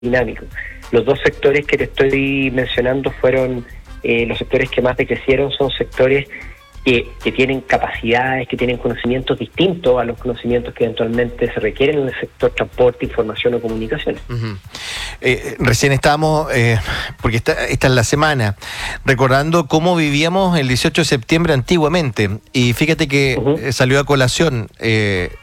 dinámico. Los dos sectores que te estoy mencionando fueron los sectores que más decrecieron, son sectores que tienen capacidades, que tienen conocimientos distintos a los conocimientos que eventualmente se requieren en el sector transporte, información o comunicaciones. Uh-huh. Recién estábamos, porque esta es la semana, recordando cómo vivíamos el 18 de septiembre antiguamente, y fíjate que salió a colación